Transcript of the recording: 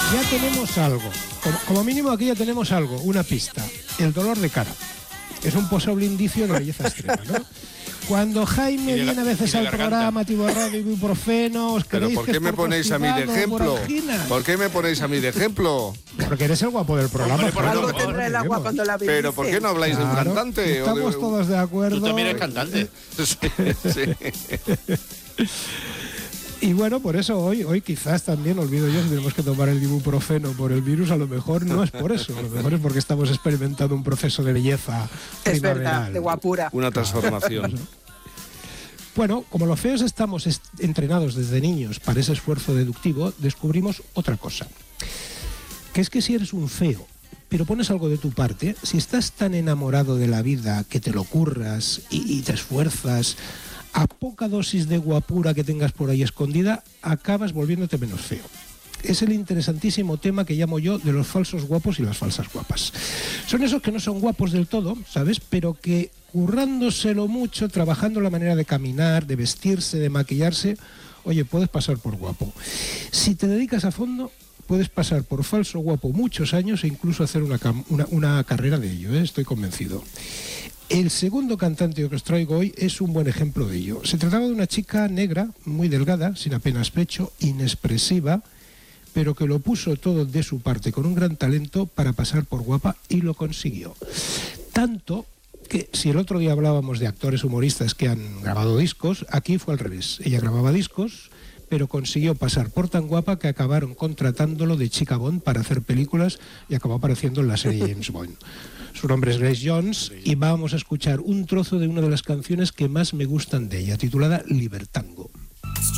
ya tenemos algo. Como mínimo aquí ya tenemos algo, una pista. El dolor de cara. Es un posible indicio de belleza extrema, ¿no? Cuando Jaime viene a veces al programa atiborrado de ibuprofeno, ¿os ¿Pero creéis por que qué es me por ponéis a mí de constipado o ejemplo? por angina? ¿Por qué me ponéis a mí de ejemplo? Porque eres el guapo del programa. Hombre, por claro, algo claro, tendrá el agua cuando la bendice. ¿Pero por qué no habláis de un Claro, cantante? Estamos todos de acuerdo. Tú también eres cantante. Sí. Y bueno, por eso hoy quizás también, olvido yo, si tenemos que tomar el ibuprofeno por el virus, a lo mejor no es por eso, a lo mejor es porque estamos experimentando un proceso de belleza Es verdad, primaveral. de guapura. Una transformación. Bueno, como los feos estamos entrenados desde niños para ese esfuerzo deductivo, descubrimos otra cosa. Que es que si eres un feo, pero pones algo de tu parte, si estás tan enamorado de la vida que te lo curras y te esfuerzas, a poca dosis de guapura que tengas por ahí escondida, acabas volviéndote menos feo. Es el interesantísimo tema que llamo yo de los falsos guapos y las falsas guapas. Son esos que no son guapos del todo, ¿sabes? Pero que currándoselo mucho, trabajando la manera de caminar, de vestirse, de maquillarse, oye, puedes pasar por guapo. Si te dedicas a fondo, puedes pasar por falso guapo muchos años e incluso hacer una carrera de ello, ¿eh? Estoy convencido. El segundo cantante que os traigo hoy es un buen ejemplo de ello. Se trataba de una chica negra, muy delgada, sin apenas pecho, inexpresiva, pero que lo puso todo de su parte con un gran talento para pasar por guapa y lo consiguió. Tanto que si el otro día hablábamos de actores humoristas que han grabado discos, aquí fue al revés. Ella grababa discos, pero consiguió pasar por tan guapa que acabaron contratándolo de chica Bond para hacer películas y acabó apareciendo en la serie James Bond. Su nombre es Grace Jones y vamos a escuchar un trozo de una de las canciones que más me gustan de ella, titulada Libertango.